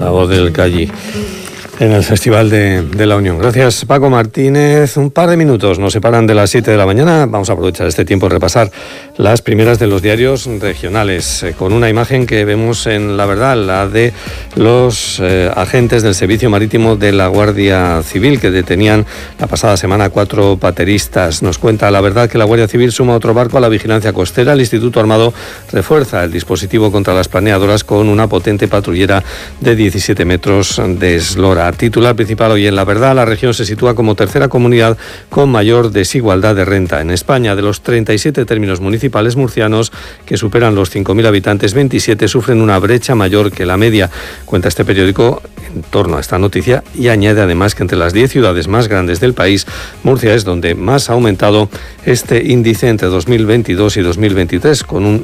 la voz del Callí en el Festival de la Unión. Gracias, Paco Martínez. Un par de minutos nos separan de las 7 de la mañana. Vamos a aprovechar este tiempo y repasar las primeras de los diarios regionales, con una imagen que vemos en La Verdad, la de los agentes del Servicio Marítimo de la Guardia Civil, que detenían la pasada semana a 4 pateristas. Nos cuenta La Verdad que la Guardia Civil suma otro barco a la vigilancia costera. El Instituto Armado refuerza el dispositivo contra las planeadoras con una potente patrullera de 17 metros de eslora. Titular principal hoy en La Verdad: la región se sitúa como tercera comunidad con mayor desigualdad de renta en España. De los 37 términos municipales murcianos que superan los 5.000 habitantes, 27 sufren una brecha mayor que la media. Cuenta este periódico en torno a esta noticia y añade además que entre las 10 ciudades más grandes del país, Murcia es donde más ha aumentado este índice entre 2022 y 2023, con un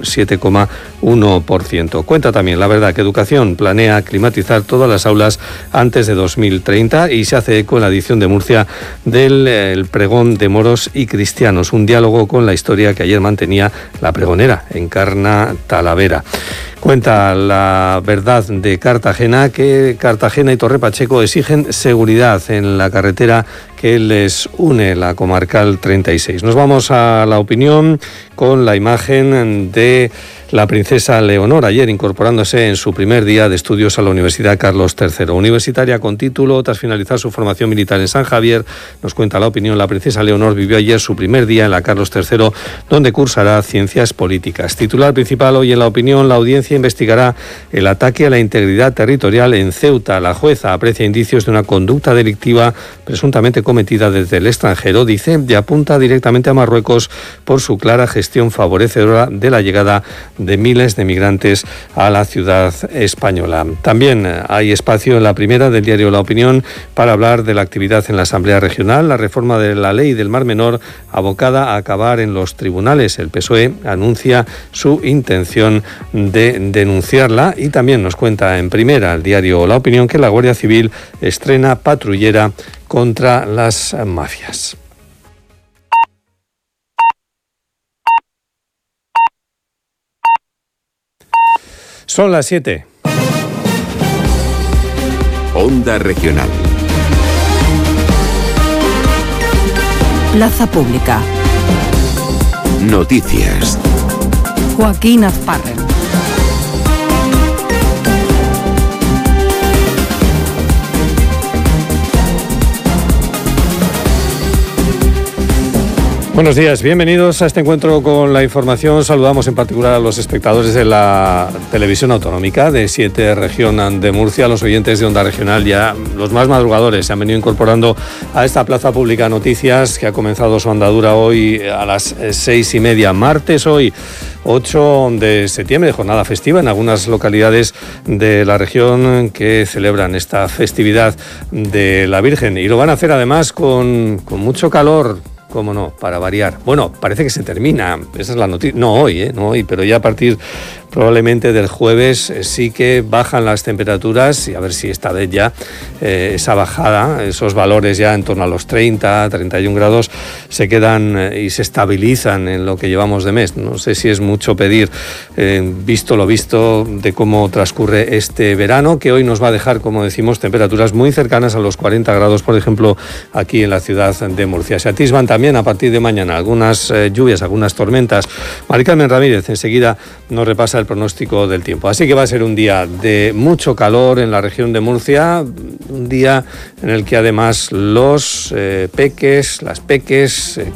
7,1%. Cuenta también La Verdad que Educación planea climatizar todas las aulas antes de 2030 y se hace eco en la edición de Murcia del el pregón de moros y cristianos, un diálogo con la historia que ayer mantenía la pregonera Encarna Talavera. Cuenta La Verdad de Cartagena que Cartagena y Torre Pacheco exigen seguridad en la carretera que les une, la comarcal 36. Nos vamos a La Opinión con la imagen de la princesa Leonor, ayer incorporándose en su primer día de estudios a la Universidad Carlos III. Universitaria con título, tras finalizar su formación militar en San Javier, nos cuenta La Opinión, la princesa Leonor vivió ayer su primer día en la Carlos III, donde cursará Ciencias Políticas. Titular principal hoy en La Opinión: la audiencia investigará el ataque a la integridad territorial en Ceuta. La jueza aprecia indicios de una conducta delictiva presuntamente cometida desde el extranjero, dice, y apunta directamente a Marruecos por su clara gestión favorecedora de la llegada de miles de migrantes a la ciudad española. También hay espacio en la primera del diario La Opinión para hablar de la actividad en la Asamblea Regional, la reforma de la ley del Mar Menor abocada a acabar en los tribunales. El PSOE anuncia su intención de denunciarla y también nos cuenta en primera el diario La Opinión que la Guardia Civil estrena patrullera contra las mafias. Son las 7. Onda Regional. Plaza Pública. Noticias. Joaquín Azparren. Buenos días, bienvenidos a este encuentro con la información. Saludamos en particular a los espectadores de la televisión autonómica de 7 región de Murcia, los oyentes de Onda Regional, ya los más madrugadores se han venido incorporando a esta Plaza Pública Noticias que ha comenzado su andadura hoy a las 6:30, martes hoy 8 de septiembre, jornada festiva en algunas localidades de la región que celebran esta festividad de la Virgen y lo van a hacer además con mucho calor. Cómo no, para variar. Bueno, parece que se termina, esa es la noticia, no hoy, pero ya a partir probablemente del jueves sí que bajan las temperaturas y a ver si esta vez ya esa bajada, esos valores ya en torno a los 30, 31 grados se quedan y se estabilizan en lo que llevamos de mes. No sé si es mucho pedir, visto lo visto de cómo transcurre este verano, que hoy nos va a dejar, como decimos, temperaturas muy cercanas a los 40 grados, por ejemplo, aquí en la ciudad de Murcia. Se atisban también a partir de mañana algunas lluvias, algunas tormentas. Mari Carmen Ramírez enseguida nos repasa el pronóstico del tiempo. Así que va a ser un día de mucho calor en la región de Murcia, un día en el que además los las peques